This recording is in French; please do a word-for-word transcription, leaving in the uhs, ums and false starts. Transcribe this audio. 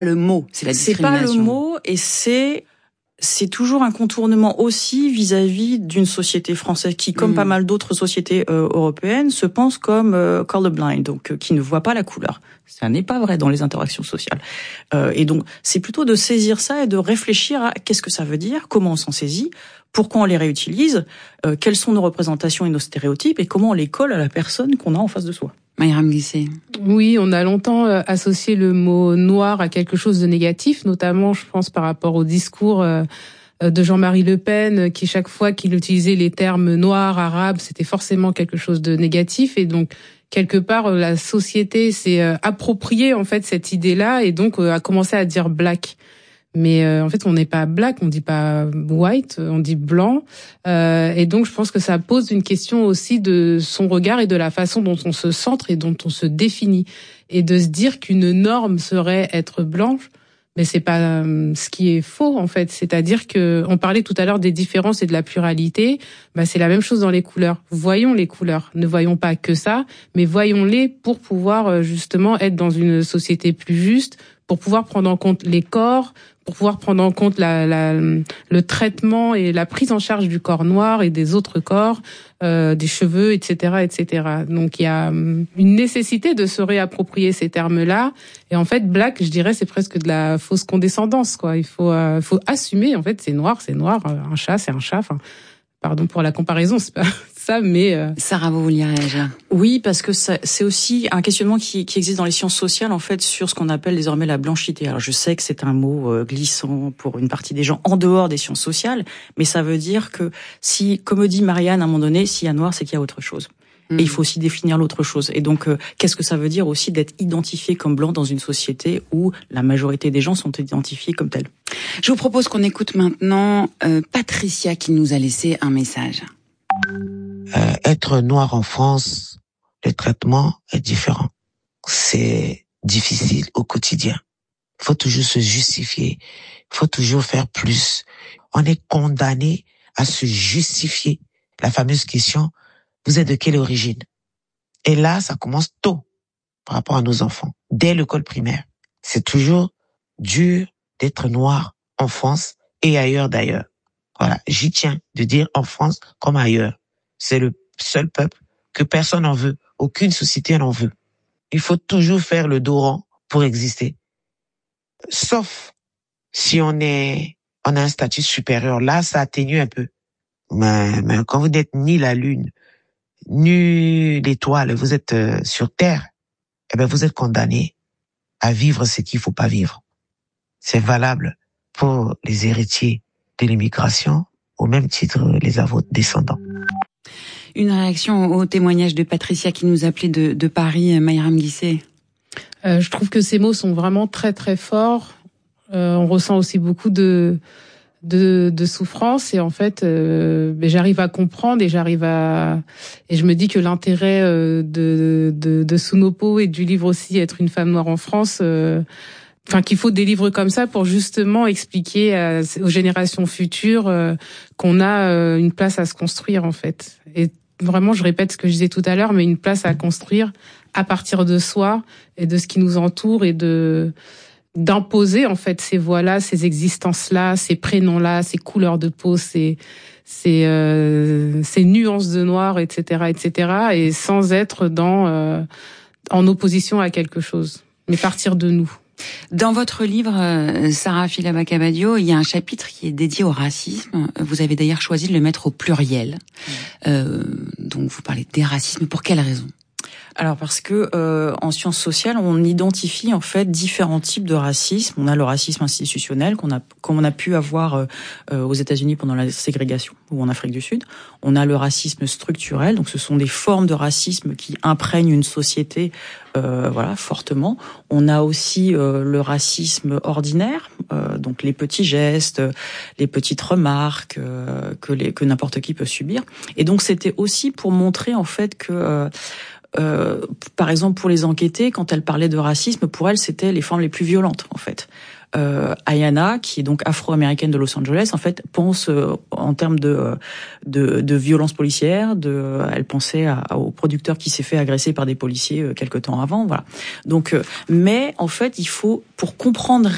Le mot, c'est la discrimination. C'est pas le mot, et c'est c'est toujours un contournement aussi vis-à-vis d'une société française qui, comme mmh. pas mal d'autres sociétés euh, européennes, se pense comme euh, colorblind, donc euh, qui ne voit pas la couleur. Ça n'est pas vrai dans les interactions sociales. Euh, et donc, c'est plutôt de saisir ça et de réfléchir à qu'est-ce que ça veut dire, comment on s'en saisit, pourquoi on les réutilise, euh, quelles sont nos représentations et nos stéréotypes, et comment on les colle à la personne qu'on a en face de soi. Mayram Guissé. Oui, on a longtemps associé le mot noir à quelque chose de négatif, notamment, je pense, par rapport au discours de Jean-Marie Le Pen, qui chaque fois qu'il utilisait les termes noirs, arabes, c'était forcément quelque chose de négatif. Et donc, quelque part, la société s'est appropriée, en fait, cette idée-là, et donc a commencé à dire black. Mais euh, en fait, on n'est pas black, on dit pas white, on dit blanc. Euh, et donc, je pense que ça pose une question aussi de son regard et de la façon dont on se centre et dont on se définit. Et de se dire qu'une norme serait être blanche, mais c'est pas euh, ce qui est faux, en fait. C'est-à-dire que on parlait tout à l'heure des différences et de la pluralité. Bah, c'est la même chose dans les couleurs. Voyons les couleurs. Ne voyons pas que ça, mais voyons-les pour pouvoir justement être dans une société plus juste, pour pouvoir prendre en compte les corps, pour pouvoir prendre en compte la, la, le traitement et la prise en charge du corps noir et des autres corps, euh, des cheveux, et cetera, et cetera. Donc il y a une nécessité de se réapproprier ces termes-là. Et en fait, black, je dirais, c'est presque de la fausse condescendance, quoi. Il faut, euh, faut assumer. En fait, c'est noir, c'est noir. Un chat, c'est un chat. Enfin, pardon pour la comparaison, c'est pas ça, mais... Euh... Sarah, vous vouliez réagir? Oui, parce que ça, c'est aussi un questionnement qui, qui existe dans les sciences sociales, en fait, sur ce qu'on appelle désormais la blanchité. Alors, je sais que c'est un mot euh, glissant pour une partie des gens en dehors des sciences sociales, mais ça veut dire que si, comme dit Marianne à un moment donné, s'il y a noir, c'est qu'il y a autre chose. Mmh. Et il faut aussi définir l'autre chose. Et donc, euh, qu'est-ce que ça veut dire aussi d'être identifié comme blanc dans une société où la majorité des gens sont identifiés comme tels? Je vous propose qu'on écoute maintenant euh, Patricia qui nous a laissé un message. Euh, être noir en France, le traitement est différent. C'est difficile au quotidien. Il faut toujours se justifier. Il faut toujours faire plus. On est condamné à se justifier. La fameuse question, vous êtes de quelle origine? Et là, ça commence tôt par rapport à nos enfants. Dès l'école primaire. C'est toujours dur d'être noir en France et ailleurs d'ailleurs. Voilà, j'y tiens de dire en France comme ailleurs. C'est le seul peuple que personne n'en veut. Aucune société n'en veut. Il faut toujours faire le dos rond pour exister. Sauf si on est, on a un statut supérieur. Là, ça atténue un peu. Mais, mais quand vous n'êtes ni la lune, ni l'étoile, vous êtes euh, sur terre, eh ben, vous êtes condamné à vivre ce qu'il faut pas vivre. C'est valable pour les héritiers de l'immigration, au même titre les à vos descendants. Une réaction au témoignage de Patricia qui nous appelait de, de Paris, Mayram Guissé. Euh, je trouve que ces mots sont vraiment très très forts. Euh, on ressent aussi beaucoup de de, de souffrance et en fait, euh, ben, j'arrive à comprendre et j'arrive à et je me dis que l'intérêt euh, de, de de Sounopo et du livre aussi Être une femme noire en France. Euh, Enfin, qu'il faut des livres comme ça pour justement expliquer à, aux générations futures euh, qu'on a euh, une place à se construire en fait. Et vraiment, je répète ce que je disais tout à l'heure, mais une place à construire à partir de soi et de ce qui nous entoure et de d'imposer en fait ces voix-là, ces existences-là, ces prénoms-là, ces couleurs de peau, ces ces, euh, ces nuances de noir, et cetera, et cetera. Et sans être dans euh, en opposition à quelque chose, mais partir de nous. Dans votre livre, Sarah Filaba-Cabadio, il y a un chapitre qui est dédié au racisme. Vous avez d'ailleurs choisi de le mettre au pluriel. Mmh. Euh, donc vous parlez des racismes. Pour quelle raison ? Alors parce que euh, en sciences sociales, on identifie en fait différents types de racisme. On a le racisme institutionnel qu'on a, comme on a pu avoir euh, aux États-Unis pendant la ségrégation ou en Afrique du Sud. On a le racisme structurel, donc ce sont des formes de racisme qui imprègnent une société, euh, voilà, fortement. On a aussi euh, le racisme ordinaire, euh, donc les petits gestes, les petites remarques euh, que les que n'importe qui peut subir. Et donc c'était aussi pour montrer en fait que euh, Euh, par exemple, pour les enquêtées, quand elle parlait de racisme, pour elle, c'était les formes les plus violentes, en fait. Euh, Ayana, qui est donc afro-américaine de Los Angeles, en fait, pense euh, en termes de, de de violence policière. De, elle pensait à, au producteur qui s'est fait agresser par des policiers euh, quelque temps avant, voilà. Donc, euh, mais en fait, il faut pour comprendre